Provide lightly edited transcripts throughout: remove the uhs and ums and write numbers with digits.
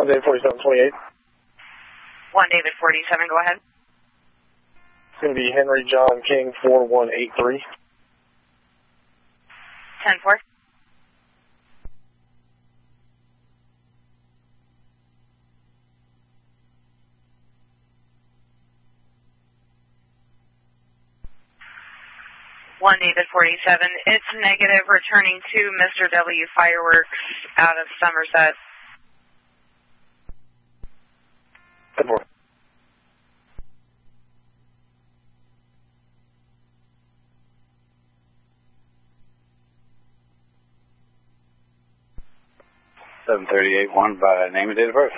1 David 4728. 1 David 47, go ahead. It's going to be Henry John King 4183. 10-4. One David 47. It's negative, returning to Mr. W Fireworks out of Somerset. 10-4. $738-1 by name and date of birth.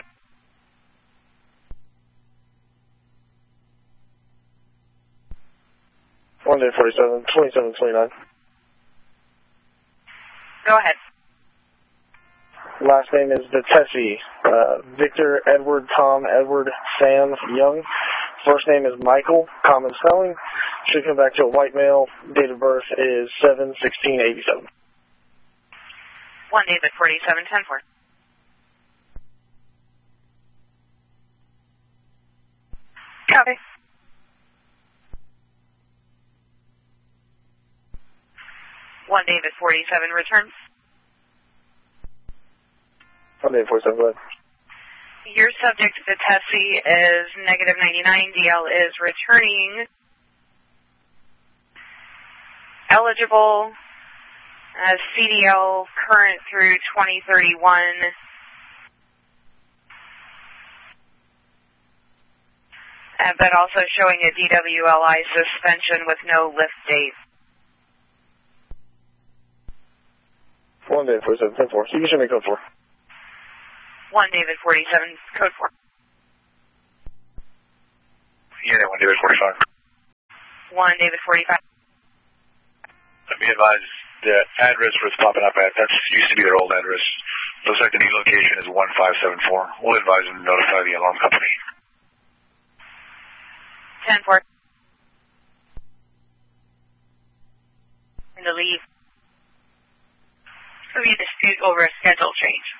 One David 47, 2729. Go ahead. Last name is Vitesse. Victor, Edward, Tom, Edward, Sam, Young. First name is Michael, common spelling. Should come back to a white male. Date of birth is 7/16/87. 1 David 47, 10-4. Copy. One David 47, return. 1 David 47, go ahead. Your subject, Vitesse, is negative 99. DL is returning. Eligible. CDL current through 2031. But also showing a DWLI suspension with no lift date. 1 David 47, 10-4. So you can show me code 4. 1 David 47, code 4. Yeah, 1 David 45. 1 David 45. Let me advise the address where it's popping up at. That used to be their old address. Looks like the new location is 1574. We'll advise them to notify the alarm company. 10-4. And to leave. So we dispute over a schedule change.